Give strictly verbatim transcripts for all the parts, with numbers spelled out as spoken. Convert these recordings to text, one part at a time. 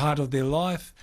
part of their life.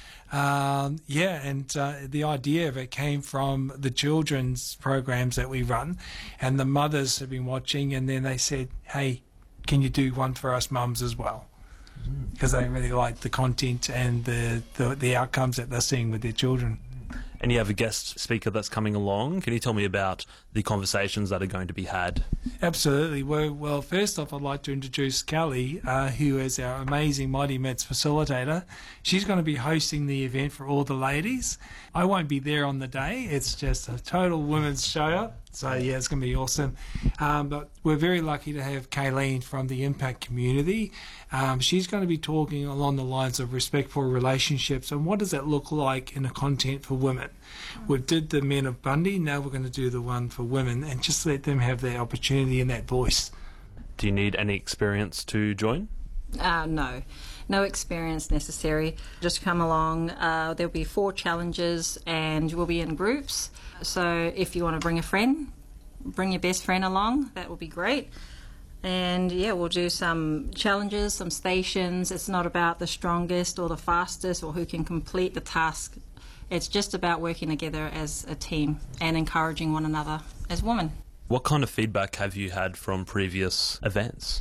Um, yeah, and uh, the idea of it came from the children's programs that we run, and the mothers have been watching, and then they said, hey, can you do one for us mums as well? Because they really like the content and the, the, the outcomes that they're seeing with their children. And you have a guest speaker that's coming along. Can you tell me about the conversations that are going to be had? Absolutely. Well, well first off, I'd like to introduce Kelly, uh, who is our amazing Mighty Mitts facilitator. She's going to be hosting the event for all the ladies. I won't be there on the day. It's just a total women's show-up. So, yeah, it's going to be awesome. Um, but we're very lucky to have Kayleen from the Impact community. Um, she's going to be talking along the lines of respectful relationships and what does that look like in the content for women. We did the men of Bundy, now we're going to do the one for women and just let them have that opportunity and that voice. Do you need any experience to join? Uh, no, no experience necessary. Just come along. Uh, there'll be four challenges and we'll be in groups. So if you want to bring a friend, bring your best friend along. That will be great. And yeah, we'll do some challenges, some stations. It's not about the strongest or the fastest or who can complete the task. It's just about working together as a team and encouraging one another as women. What kind of feedback have you had from previous events?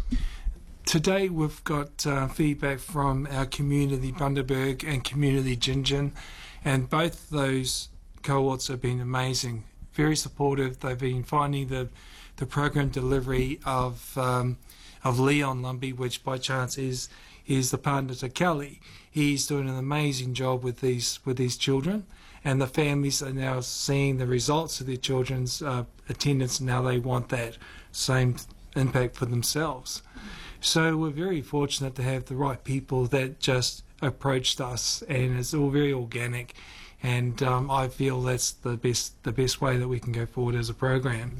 Today we've got uh, feedback from our community Bundaberg and community Gingin, and both those cohorts have been amazing, very supportive. They've been finding the the program delivery of um, of Leon Lumbie, which by chance is is the partner to Kelly. He's doing an amazing job with these with these children, and the families are now seeing the results of their children's uh, attendance, and now they want that same impact for themselves. So we're very fortunate to have the right people that just approached us, and it's all very organic. And um, I feel that's the best the best way that we can go forward as a program.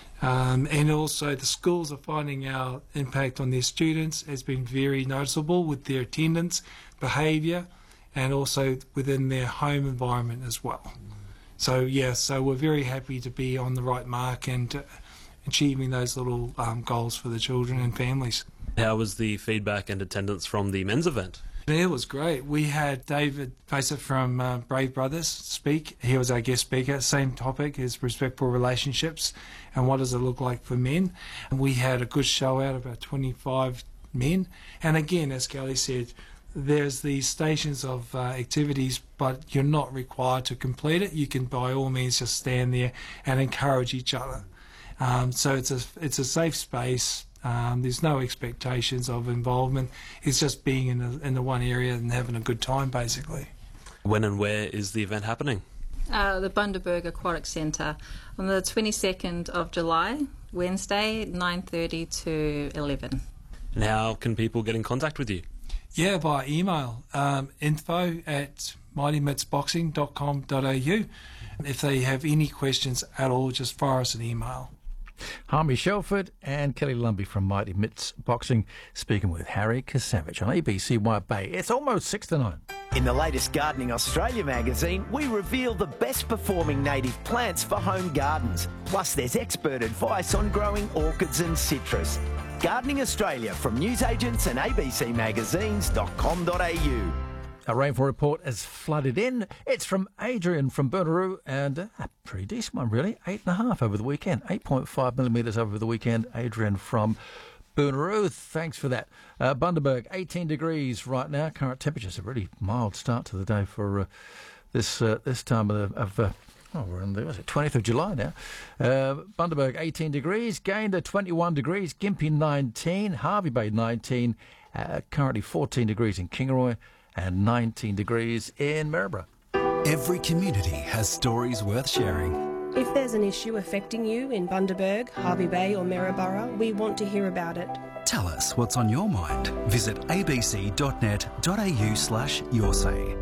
Um, and also the schools are finding our impact on their students has been very noticeable with their attendance, behaviour, and also within their home environment as well. So yeah, so we're very happy to be on the right mark and uh, achieving those little um, goals for the children and families. How was the feedback and attendance from the men's event? It was great. We had David Pacer from uh, Brave Brothers speak. He was our guest speaker. Same topic is respectful relationships and what does it look like for men. And we had a good show out, about twenty-five men. And again, as Kelly said, there's these stations of uh, activities, but you're not required to complete it. You can by all means just stand there and encourage each other. Um, so it's a, it's a safe space. Um, there's no expectations of involvement. It's just being in the, in the one area and having a good time, basically. When and where is the event happening? Uh, the Bundaberg Aquatic Centre on the twenty-second of July, Wednesday, nine thirty to eleven. And how can people get in contact with you? Yeah, by email, um, info at mighty mitts boxing dot com dot a u. If they have any questions at all, just fire us an email. Harmy Shelford and Kelly Lumbie from Mighty Mitts Boxing speaking with Harry Kasavich on A B C White Bay. It's almost six to nine. In the latest Gardening Australia magazine, we reveal the best performing native plants for home gardens. Plus there's expert advice on growing orchids and citrus. Gardening Australia from newsagents and a b c magazines dot com dot a u. A rainfall report has flooded in. It's from Adrian from Burnaroo, and a pretty decent one, really. Eight and a half over the weekend. eight point five millimetres over the weekend. Adrian from Burnaroo, thanks for that. Uh, Bundaberg, eighteen degrees right now. Current temperatures, a really mild start to the day for uh, this uh, this time of, of uh, oh, we're in the was it, twentieth of July now. Uh, Bundaberg, eighteen degrees. Gayndah, twenty-one degrees. Gympie, nineteen. Hervey Bay, nineteen. Uh, currently fourteen degrees in Kingaroy and nineteen degrees in Maryborough. Every community has stories worth sharing. If there's an issue affecting you in Bundaberg, Hervey Bay or Maryborough, we want to hear about it. Tell us what's on your mind. Visit a b c dot net dot a u slash your say.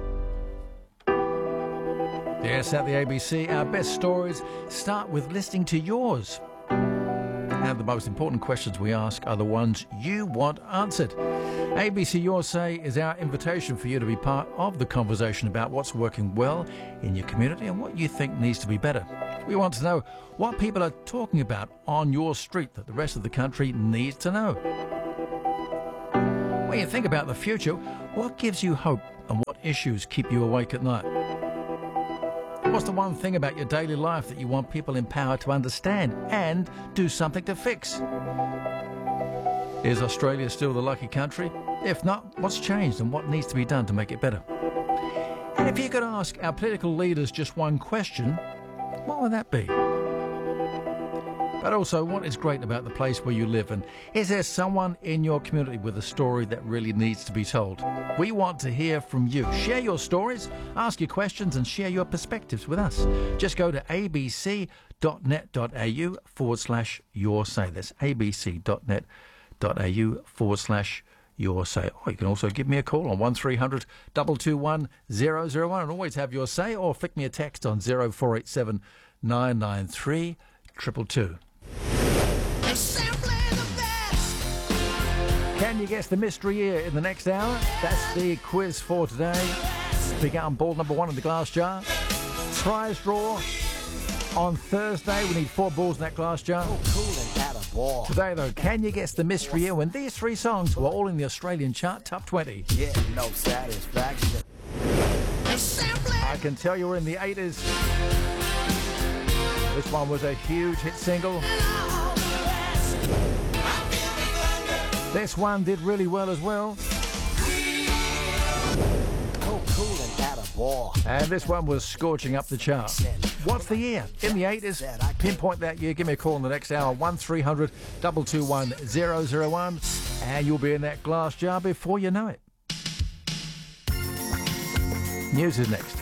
Yes, at the A B C, our best stories start with listening to yours. And the most important questions we ask are the ones you want answered. A B C Your Say is our invitation for you to be part of the conversation about what's working well in your community and what you think needs to be better. We want to know what people are talking about on your street that the rest of the country needs to know. When you think about the future, what gives you hope and what issues keep you awake at night? What's the one thing about your daily life that you want people in power to understand and do something to fix? Is Australia still the lucky country? If not, what's changed and what needs to be done to make it better? And if you could ask our political leaders just one question, what would that be? But also, what is great about the place where you live, and is there someone in your community with a story that really needs to be told? We want to hear from you. Share your stories, ask your questions, and share your perspectives with us. Just go to abc.net.au forward slash your say. That's abc.net.au forward slash your say. Or you can also give me a call on one three hundred two two one zero zero one and always have your say, or flick me a text on zero four eight seven nine nine three two two two. Can you guess the mystery year in the next hour? That's the quiz for today. Big Out Ball number one in the glass jar. Prize draw on Thursday. We need four balls in that glass jar. Oh, cool and add a ball. Today, though, can you guess the mystery year when these three songs were all in the Australian chart top twenty? Yeah, no satisfaction. I can tell you we're in the eighties. This one was a huge hit single. This one did really well as well. Oh, cool and add a ball. And this one was scorching up the chart. What's the year? In the eighties. Pinpoint that year. Give me a call in the next hour. one three hundred two two one zero zero one. And you'll be in that glass jar before you know it. News is next.